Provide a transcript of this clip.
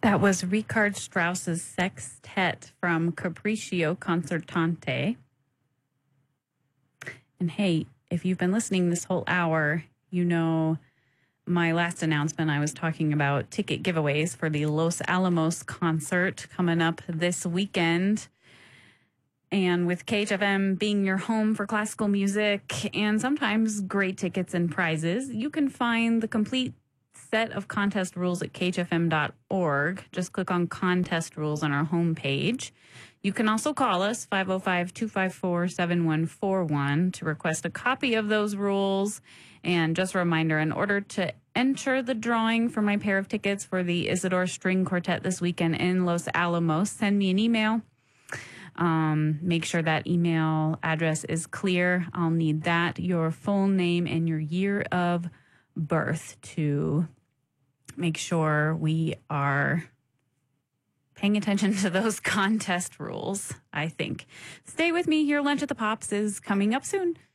That was Richard Strauss's Sextet from Capriccio Concertante. And hey, if you've been listening this whole hour, you know my last announcement, I was talking about ticket giveaways for the Los Alamos concert coming up this weekend. And with KHFM being your home for classical music and sometimes great tickets and prizes, you can find the complete set of contest rules at khfm.org. Just click on contest rules on our homepage. You can also call us 505-254-7141 to request a copy of those rules. And just a reminder, in order to enter the drawing for my pair of tickets for the Isidore String Quartet this weekend in Los Alamos, send me an email. Make sure that email address is clear. I'll need that, your full name, and your year of birth to make sure we are paying attention to those contest rules, I think. Stay with me here. Lunch at the Pops is coming up soon.